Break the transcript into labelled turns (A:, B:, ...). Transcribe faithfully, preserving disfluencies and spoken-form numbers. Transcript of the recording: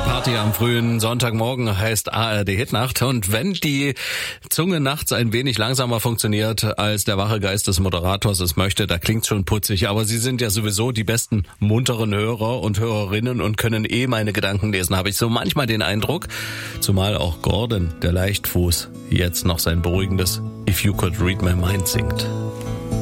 A: Party am frühen Sonntagmorgen heißt A R D Hitnacht. Und wenn die Zunge nachts ein wenig langsamer funktioniert, als der wache Geist des Moderators es möchte, da klingt's schon putzig. Aber Sie sind ja sowieso die besten munteren Hörer und Hörerinnen und können eh meine Gedanken lesen, habe ich so manchmal den Eindruck. Zumal auch Gordon, der Leichtfuß, jetzt noch sein beruhigendes If You Could Read My Mind singt.